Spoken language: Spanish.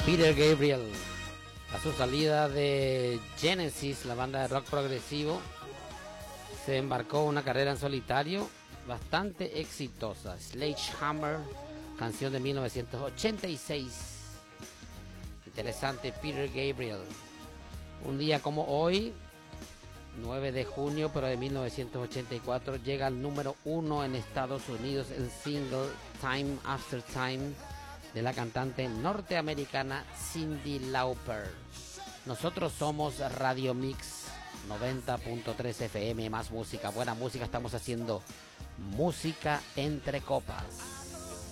Peter Gabriel, a su salida de Genesis, la banda de rock progresivo, se embarcó una carrera en solitario bastante exitosa. Sledgehammer, canción de 1986. Interesante, Peter Gabriel. Un día como hoy, 9 de junio, pero de 1984, llega al número 1 en Estados Unidos el single Time After Time de la cantante norteamericana Cyndi Lauper. Nosotros somos Radio Mix 90.3 FM, más música, buena música. Estamos haciendo música entre copas.